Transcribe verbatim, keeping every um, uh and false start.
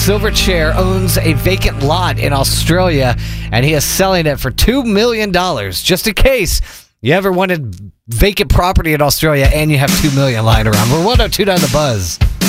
Silverchair owns a vacant lot in Australia, and he is selling it for two million dollars. Just in case you ever wanted vacant property in Australia and you have two million dollars lying around. We're one oh two down the Buzz.